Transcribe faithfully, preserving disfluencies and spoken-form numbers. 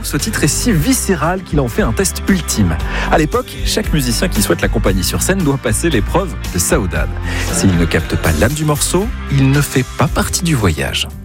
ce titre est si viscéral qu'il en fait un test ultime. À l'époque, chaque musicien qui souhaite l'accompagner sur scène doit passer l'épreuve de Saoudade. S'il ne capte pas l'âme du morceau, il ne fait pas partie du voyage.